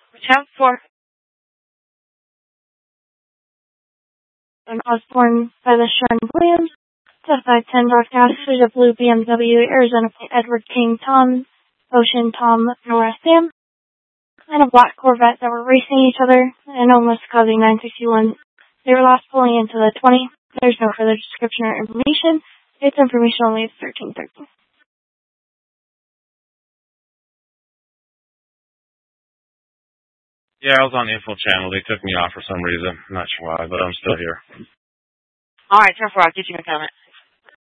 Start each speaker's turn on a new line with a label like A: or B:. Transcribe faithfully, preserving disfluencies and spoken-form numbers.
A: Tab four. An Osborne by the Sharon Williams. Death by ten Dark Acid, a blue B M W, Arizona Edward King Tom, Ocean Tom, Nora Sam, and a black Corvette that were racing each other and almost causing nine sixty-one. They were lost pulling into the twenty. There's no further description or information. It's information only at thirteen thirteen.
B: Yeah, I was on the info channel. They took me off for some reason. I'm not sure why, but I'm still here.
A: Alright, ten four, I'll get you in a comment.